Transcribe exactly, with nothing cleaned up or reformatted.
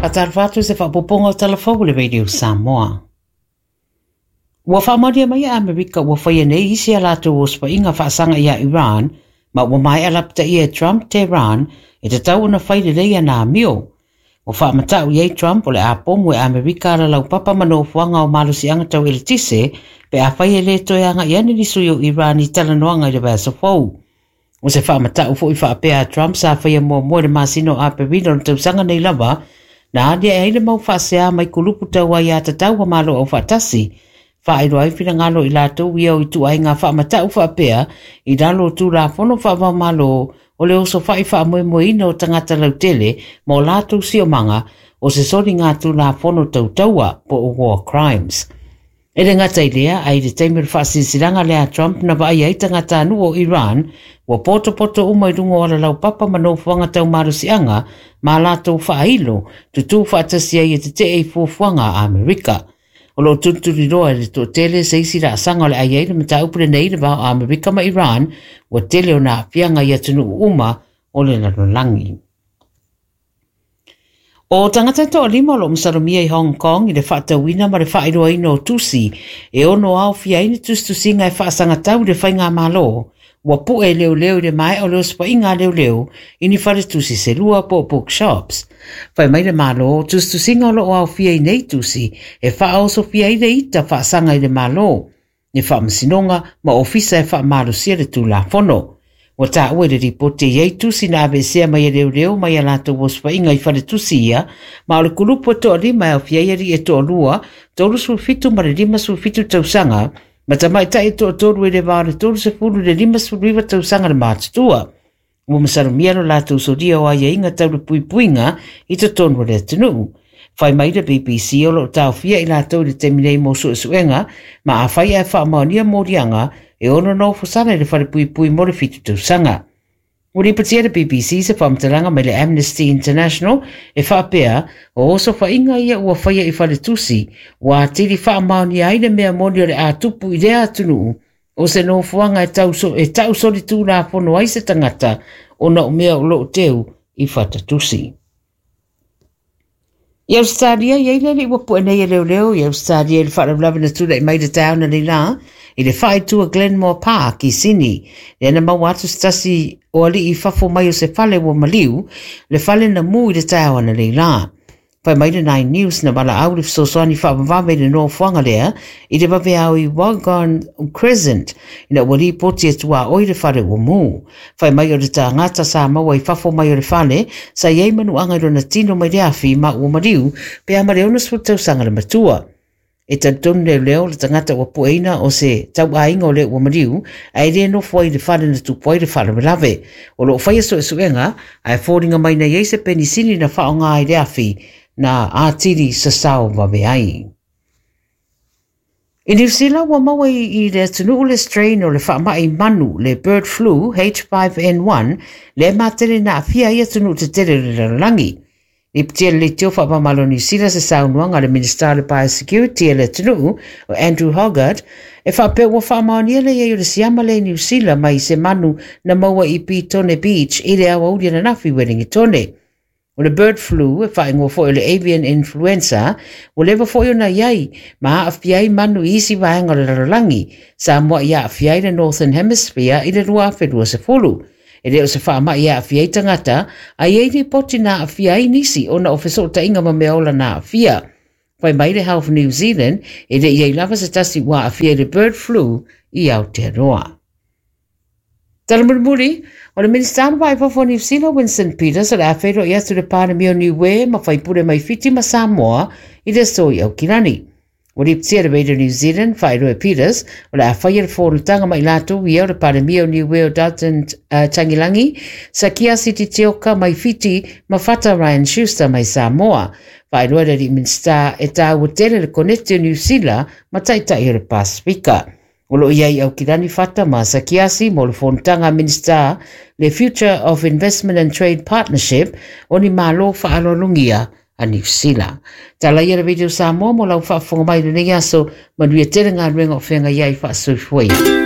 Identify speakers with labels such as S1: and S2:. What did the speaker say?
S1: Atarvatu se whapoponga o telefau le radio Samoa. Ua whamaria mai a Amerika ua whaia nei isi a lātou o spa inga whaasanga ia Iran, ma ua mai alapta ia Trump Tehran e te tau na whaile leia nā mio. Ua whaamatau iei Trump o le a pomu e Amerika ala lau papa mano fuanga o malusi anga tau ele tise, pe a whaia le toi anga iane ni sui o Iran i talanoanga i le bēsa fau. O se whaamatau fo i whaapea Trump sa whaia mua mua le masino a perina o tau sanga nei lava, na adia e aile mau whaasea mai kulupu tau ai a tatau wa malo au whaatasi. Whaero ai whina ngalo i lātou ia o i tu ai ngā whaamatau whaapea i ralo tū la whono whaava malo o le oso whai wha moe moe ina o tangata lautele mo lātou sio manga o se sori ngā tū la whono tau taua po o war crimes. E re ngata i lea ai le teimir whaasisiranga lea Trump na wa ai ai tangata anu o Iran wa poto poto umai rungo ala lau papa mano fuanga tau marusianga ma lātou whailo tutu whaatasi ai e te te e fuanga Amerika. O lo tunturi roa le to tele se isi ra sanga le ai ai le mata upre nei le vau Amerika ma Iran wa tele o na pianga ia tunu uma o le langi. O tangata to lima lo msarumia i Hong Kong i le whaata wina ma le whaeroa ino tusi e ono au fia ini tustusi ngai whaasanga tau le whainga malo wa pu e leo leo le mai o leo spa inga leo leo ini whare tusi se lua po bookshops. Whai mai le malo tustusi ngā lo au fia i nei tusi e wha o so fia i le ita whaasanga i le malo. Ni wha msinonga ma ofisa e wha malo sia le tu la fono. Wa ta ue le ripote iei tusi na abesea mai leo leo mai alato o spa inga i whare tusi ia ma o le kulupu to lima e o fia ieri e to lua tolu sulfitu ma le lima sulfitu tausanga ma ta mai tai to toru e le vāre toru se furu le lima suriwa tau sanga le mātutua. Ua masarumia lo lātou soria o aia inga tau le pui puinga i to tonu le tunu. Whai mai le B B C o lo tau fia i lātou le teminei mo su suenga ma a whai e wha maonia morianga e ono no fosana le whare pui pui mo le fitu tau sanga. Uri patia le B B C se whamtalanga mai le Amnesty International e whaapea o oso whainga ia ua whaia i whare tusi wa tiri wha maoni aile mea moni o le a tupu i rea atunu o se no fuanga e tau, so, e tau sori tū la pono ai se tangata o na umea o lo teu i whata tusi. I Australia, iei lele ua pua nei e leo leo, i Australia i le whaarablawa na tūra i mai le tau na leila, i le whae tua Glenmore Park i Sydney, le ana mau atu stasi o ali i whafo mai o se whale ua maliu, le whale na mu i le tau na leila. Whai mai le Nine News na wala au le fsosoani whaamawame le no whanga lea, i le wawe au i Wagon Crescent, ina wali poti e tua oi le whale ua mu. Whai mai o le ta ngata sa maua i whafo mai o le whale, sa iei manu anga i rona tino mai le afi ma ua mariu, pe ama le ona swutau sanga le matua. E tantonu leo leo le tangata ua pueina o se tau ainga o le ua mariu, a e rea no fwai le whale na tupoi le whale lave. O lo whai so e suenga, a e fōringa mai na iei se penisini na whao ngā i le afi, na atiri sa sao wawe ai. I New Zealand wa maua i le tunu le strain o le whaamai manu le bird flu H five N one le matele na afia ia tunu te tere le rangi. I ptia le teo whaamalo New Zealand sa sao nuanga le Minister of Biosecurity le tunu o Andrew Hoggart e whapea wa whaamaunia le ia i le siama le New Zealand mai se manu na maua i Pitone Beach i le awa uria na nafi Wellington tone. O le bird flu, e whae ngō fo le avian influenza, o lewa fo na iai, ma awhiai manu isi waenga le rarangi, sa mua ia awhiai le Northern Hemisphere i le rua awhedua se fulu. E leo se wha ma ia awhiai tangata, a iei ni poti na awhiai nisi o na ofeso ta inga ma meola na awhia. Whai mai le Health New Zealand, e le iei lava se tasi wa awhiai le bird flu i Aotearoa. Talamurumuri, o le Minister vai fo New Zealand Winston Peters o le awhero i atu le pānami o Niue ma whaipure mai fiti ma Samoa i le soi au kirani. O le ptia le Radio New Zealand, whaero e Peters, o le awhai le whorutanga mai lato i au le pānami o Niue o Dalton uh, Tangilangi, sa kia siti teoka mai fiti ma whata Ryan Schuster mai Samoa. Whaero le Minister e tā utele le konete o New Zealand ma taitai o le Pasifika. O lo iai au kirani fata ma sa kiasi mo le fontanga Minister le Future of Investment and Trade Partnership o ni malo whaalolungia a New Zealand. Tala ia le video Samoa mo lau whaafonga mai le nengi aso manuia tere ngā ruenga o whenga iai whaasui fwei.